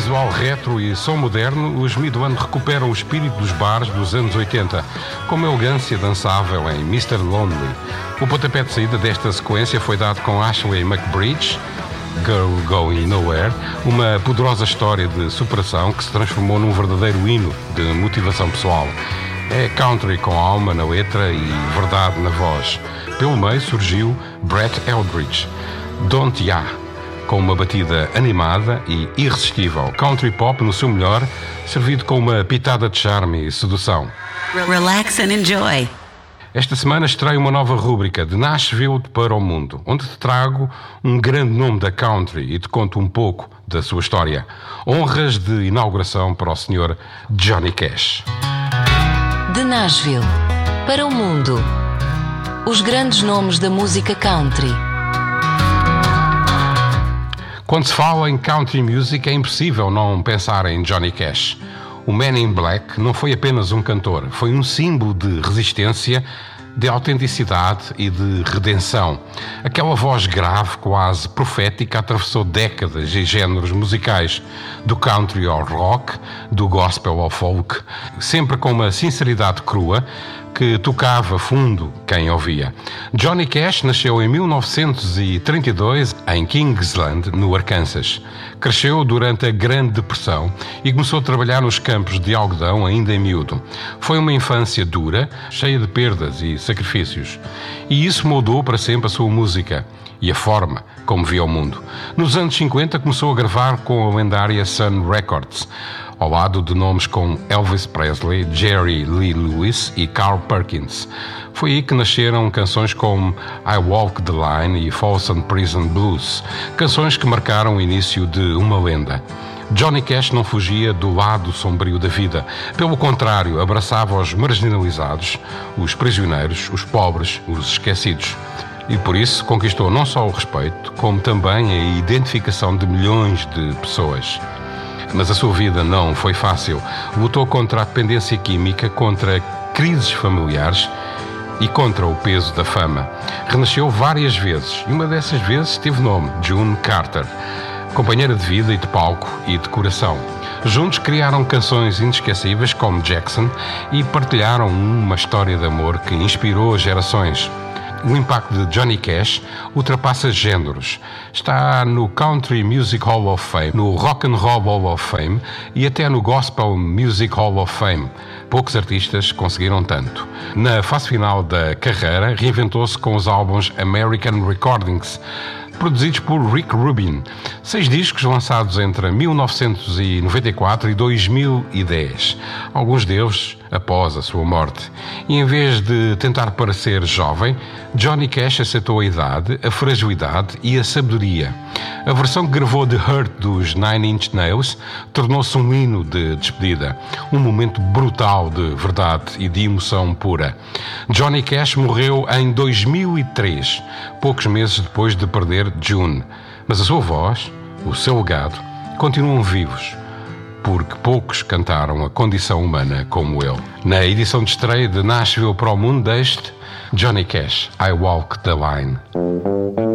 visual retro e som moderno, os Midone recuperam o espírito dos bares dos anos 80, com uma elegância dançável em Mr. Lonely. O pontapé de saída desta sequência foi dado com Ashley McBridge, Girl Going Nowhere, uma poderosa história de superação que se transformou num verdadeiro hino de motivação pessoal. É country com alma na letra e verdade na voz. Pelo meio surgiu Brett Eldridge, Don't Ya, com uma batida animada e irresistível. Country pop no seu melhor, servido com uma pitada de charme e sedução. Relax and enjoy. Esta semana estreia uma nova rúbrica de Nashville para o mundo, onde te trago um grande nome da country e te conto um pouco da sua história. Honras de inauguração para o Sr. Johnny Cash. De Nashville para o mundo. Os grandes nomes da música country. Quando se fala em country music, é impossível não pensar em Johnny Cash. O Man in Black não foi apenas um cantor, foi um símbolo de resistência, de autenticidade e de redenção. Aquela voz grave, quase profética, atravessou décadas e géneros musicais, do country ao rock, do gospel ao folk, sempre com uma sinceridade crua que tocava fundo quem ouvia. Johnny Cash nasceu em 1932 em Kingsland, no Arkansas. Cresceu durante a Grande Depressão e começou a trabalhar nos campos de algodão ainda em miúdo. Foi uma infância dura, cheia de perdas e sacrifícios. E isso moldou para sempre a sua música e a forma como via o mundo. Nos anos 50 começou a gravar com a lendária Sun Records, ao lado de nomes como Elvis Presley, Jerry Lee Lewis e Carl Perkins. Foi aí que nasceram canções como I Walk the Line e Folsom Prison Blues, canções que marcaram o início de uma lenda. Johnny Cash não fugia do lado sombrio da vida. Pelo contrário, abraçava os marginalizados, os prisioneiros, os pobres, os esquecidos. E por isso conquistou não só o respeito, como também a identificação de milhões de pessoas. Mas a sua vida não foi fácil. Lutou contra a dependência química, contra crises familiares e contra o peso da fama. Renasceu várias vezes e uma dessas vezes teve nome, June Carter, companheira de vida e de palco e de coração. Juntos criaram canções inesquecíveis como Jackson e partilharam uma história de amor que inspirou gerações. O impacto de Johnny Cash ultrapassa géneros. Está no Country Music Hall of Fame, no Rock and Roll Hall of Fame e até no Gospel Music Hall of Fame. Poucos artistas conseguiram tanto. Na fase final da carreira, reinventou-se com os álbuns American Recordings, produzidos por Rick Rubin. 6 discos lançados entre 1994 e 2010, alguns deles após a sua morte. E em vez de tentar parecer jovem, Johnny Cash aceitou a idade, a fragilidade e a sabedoria. A versão que gravou de Hurt dos Nine Inch Nails tornou-se um hino de despedida, um momento brutal de verdade e de emoção pura. Johnny Cash morreu em 2003, poucos meses depois de perder June, mas a sua voz, o seu legado, continuam vivos, porque poucos cantaram a condição humana como ele. Na edição de estreia de Nashville para o Mundo, deste Johnny Cash, I Walk the Line.